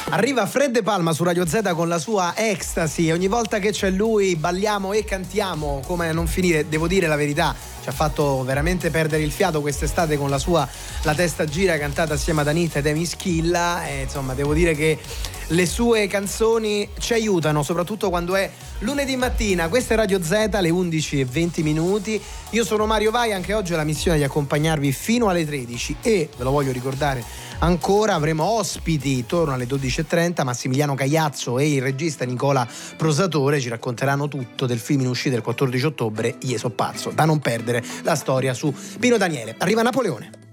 Arriva Fred De Palma su Radio Z con la sua Ecstasy. Ogni volta che c'è lui balliamo e cantiamo come non finire. Devo dire la verità, ci ha fatto veramente perdere il fiato quest'estate con la sua La testa gira, cantata assieme ad Anita ed Amy Schilla, e insomma devo dire che le sue canzoni ci aiutano, soprattutto quando è lunedì mattina. Questa è Radio Z, alle 11:20. Io sono Mario Vai, anche oggi ho la missione di accompagnarvi fino alle 13 e, ve lo voglio ricordare ancora, avremo ospiti torno alle 12:30. Massimiliano Cagliazzo e il regista Nicola Prosatore ci racconteranno tutto del film in uscita il 14 ottobre, Io so pazzo, da non perdere, la storia su Pino Daniele. Arriva Napoleone.